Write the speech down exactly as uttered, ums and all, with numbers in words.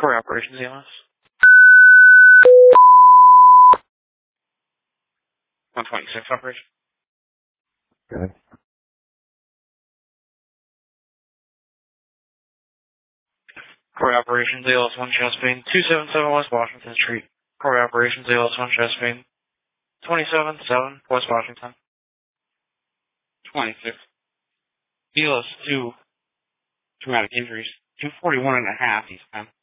Core Operations E M S. one twenty-six Operation. Okay. Core Operations A L S one Chesapeake, two seventy-seven West Washington Street. Core Operations A L S one Chesapeake, twenty-seven seven West Washington. twenty-six. E L S two, traumatic injuries, two forty-one and a half each time.